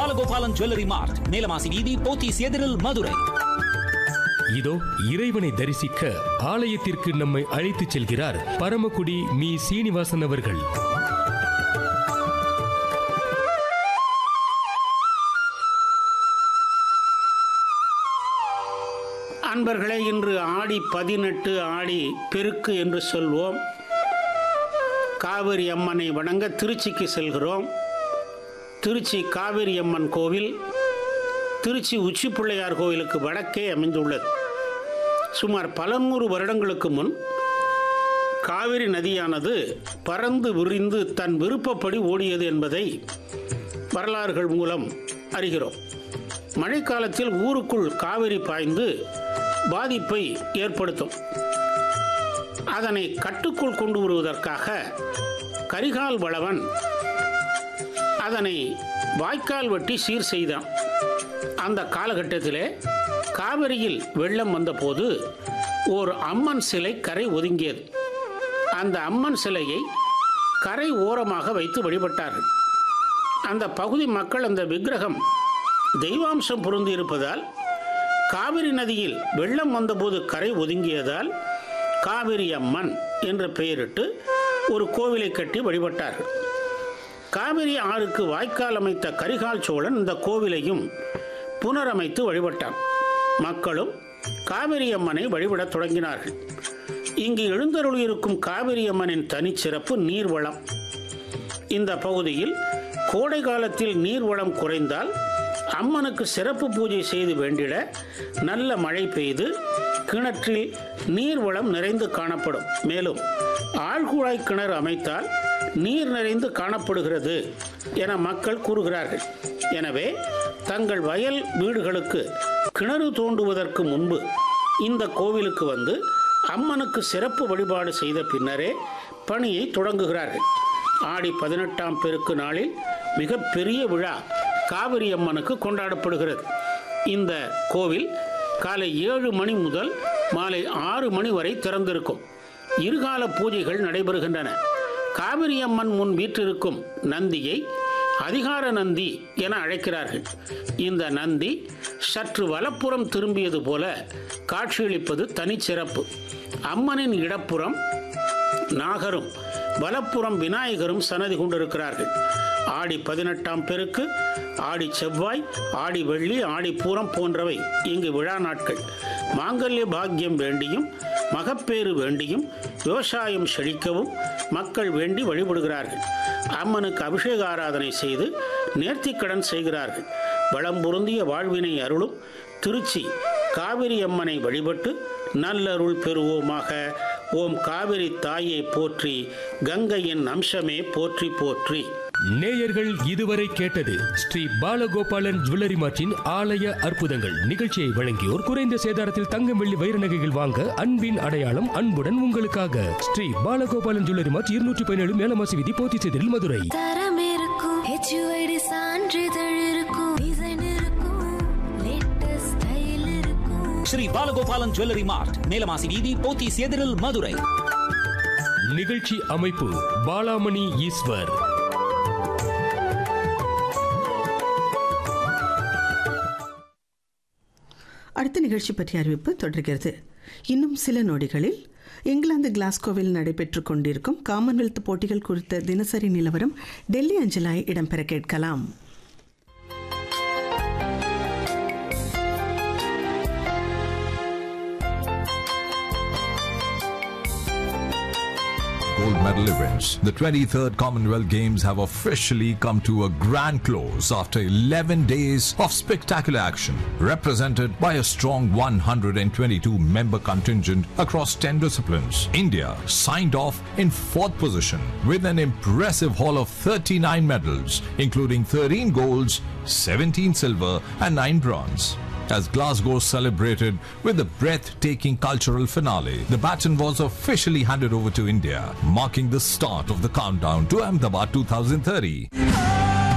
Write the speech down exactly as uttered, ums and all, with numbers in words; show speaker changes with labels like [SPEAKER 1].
[SPEAKER 1] Balagopalan jewellery மார்ட், மேலமாசி வீதி, போத்தீஸ் எதிரில், மதுரை.
[SPEAKER 2] இதோ இறைவனை தரிசிக்க ஆலயத்திற்கு நம்மை அழைத்துச் செல்கிறார் பரமக்குடி மீ சீனிவாசன் அவர்கள்.
[SPEAKER 3] அன்பர்களே, இன்று ஆடி பதினெட்டு, ஆடி பெருக்கு என்று சொல்வோம். காவிரி அம்மனை வணங்க திருச்சிக்கு செல்கிறோம். திருச்சி காவிரி அம்மன் கோவில் திருச்சி உச்சி பிள்ளையார் கோவிலுக்கு வடக்கே அமைந்துள்ளது. சுமார் பல நூறு வருடங்களுக்கு முன் காவிரி நதியானது பறந்து விரிந்து தன் விருப்பப்படி ஓடியது என்பதை வரலாறுகள் மூலம் அறிகிறோம். மழைக்காலத்தில் ஊருக்குள் காவிரி பாய்ந்து பாதிப்பை ஏற்படுத்தும். அதனை கட்டுக்குள் கொண்டு வருவதற்காக கரிகால் வளவன் அதனை வாய்க்கால் வெட்டி சீர் செய்தான். அந்த காலகட்டத்திலே காவிரியில் வெள்ளம் வந்தபோது ஓர் அம்மன் சிலை கரை ஒதுங்கியது. அந்த அம்மன் சிலையை கரை ஓரமாக வைத்து வழிபட்டார்கள். அந்த பகுதி மக்கள் அந்த விக்கிரகம் தெய்வாம்சம் பொருந்தி இருப்பதால், காவிரி நதியில் வெள்ளம் வந்தபோது கரை ஒதுங்கியதால் காவிரி அம்மன் என்ற பெயரிட்டு ஒரு கோவிலை கட்டி வழிபட்டார்கள். காவிரி ஆறுக்கு வாய்க்கால் அமைத்த கரிகால் சோழன் இந்த கோவிலையும் புனரமைத்து வழிபட்டான். மக்களும் காவிரி அம்மனை வழிபடத் தொடங்கினார்கள். இங்கு எழுந்தருளியிருக்கும் காவிரி அம்மனின் தனிச்சிறப்பு நீர்வளம். இந்த பகுதியில் கோடை காலத்தில் நீர்வளம் குறைந்தால் அம்மனுக்கு சிறப்பு பூஜை செய்து வேண்டிட நல்ல மழை பெய்து கிணற்றில் நீர்வளம் நிறைந்து காணப்படும். மேலும் ஆழ்குழாய் கிணறு அமைத்தால் நீர் நிறைந்து காணப்படுகிறது என மக்கள் கூறுகிறார்கள். எனவே தங்கள் வயல் வீடுகளுக்கு கிணறு தோண்டுவதற்கு முன்பு இந்த கோவிலுக்கு வந்து அம்மனுக்கு சிறப்பு வழிபாடு செய்த பின்னரே பணியை தொடங்குகிறார்கள். ஆடி பதினெட்டாம் பெருக்கு நாளில் மிக பெரிய விழா காவிரி அம்மனுக்கு கொண்டாடப்படுகிறது. இந்த கோவில் காலை ஏழு மணி முதல் மாலை ஆறு மணி வரை திறந்திருக்கும். இருகால பூஜைகள் நடைபெறுகின்றன. காவிரி அம்மன் முன் வீற்றிருக்கும் நந்தியை அதிகார நந்தி என அழைக்கிறார்கள். இந்த நந்தி சற்று வலப்புறம் திரும்பியது போல காட்சியளிப்பது தனிச்சிறப்பு. அம்மனின் இடப்புறம் நாகரும் வலப்புறம் விநாயகரும் சன்னதி கொண்டிருக்கிறார்கள். ஆடி பதினெட்டாம் பெருக்கு, ஆடி செவ்வாய், ஆடி வெள்ளி, ஆடி பூரம் போன்றவை இங்கு விழா நாட்கள். மாங்கல்ய பாக்கியம் வேண்டியும் மகப்பேறு வேண்டியும் விவசாயம் செழிக்கவும் மக்கள் வேண்டி வழிபடுகிறார்கள். அம்மனுக்கு அபிஷேக ஆராதனை செய்து நேர்த்திக்கடன் செய்கிறார்கள். வளம் பொருந்திய வாழ்வினை அருளும் திருச்சி காவிரி அம்மனை வழிபட்டு நல்லருள் பெறுவோமாக. ஓம் காவிரி தாயை போற்றி, கங்கையின் அம்சமே போற்றி போற்றி.
[SPEAKER 2] நேயர்கள் இதுவரை கேட்டது ஸ்ரீ பாலகோபாலன் ஜுவல்லரி மார்ட்டின் ஆலய அற்புதங்கள். நிகழ்ச்சியை வழங்கியோர் குறைந்த சேதாரத்தில் தங்கம் வெள்ளி வைர நகைகள் வாங்க அன்பின் அடையாளம் அன்புடன் உங்களுக்காக ஸ்ரீ பாலகோபாலன் ஜுவல்லரி மார்ட், இருநூற்றி பதினேழு மேலமாசி வீதி, போத்தீஸ் எதிரில், மதுரை.
[SPEAKER 4] தரம் இருக்கும், ஹெச்யூஐடி சான்றிதழ் இருக்கும், டிசைன் இருக்கும், லேட்டஸ்ட் ஸ்டைல் இருக்கும்.
[SPEAKER 1] ஸ்ரீ பாலகோபாலன் ஜுவல்லரி மார்ட், மேலமாசி வீதி, போத்தீஸ் எதிரில், மதுரை.
[SPEAKER 2] நிகழ்ச்சி அமைப்பு பாலாமணி ஈஸ்வர்.
[SPEAKER 5] அடுத்த நிகழ்ச்சி பற்றிய அறிவிப்பு தொடர்கிறது. இன்னும் சில நொடிகளில் இங்கிலாந்து கிளாஸ்கோவில் நடைபெற்றுக் கொண்டிருக்கும் காமன்வெல்த் போட்டிகள் குறித்த தினசரி நிலவரம் டெல்லி அஞ்சலாய் இடம்பெற கேட்கலாம்.
[SPEAKER 6] Gold medal events. The twenty-third Commonwealth Games have officially come to a grand close after eleven days of spectacular action, represented by a strong one hundred twenty-two member contingent across ten disciplines. India signed off in fourth position with an impressive haul of thirty-nine medals, including thirteen golds, seventeen silver and nine bronze. As Glasgow celebrated with a breathtaking cultural finale, the baton was officially handed over to India, marking the start of the countdown to Ahmedabad twenty thirty.